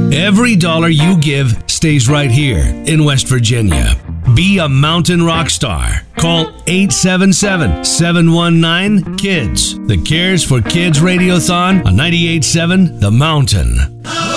Every dollar you give stays right here in West Virginia. Be a mountain rock star. Call 877-719-KIDS. The Cares for Kids Radiothon on 98.7 The Mountain.